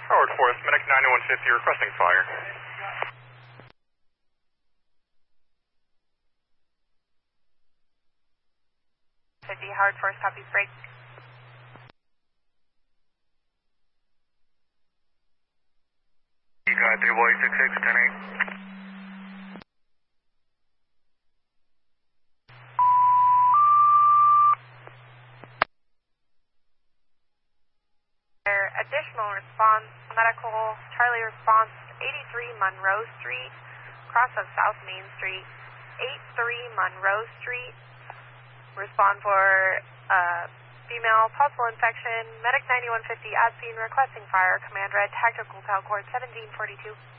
Howard Forest, Medic 9150 requesting fire. 50, Howard Forest, copies break. You got 3 boy 66, 10-8. Additional response, medical, Charlie response, 83 Monroe Street, cross of South Main Street, 83 Monroe Street. Respond for female, possible infection, medic 9150 at scene requesting fire, command red, tactical call cord 1742.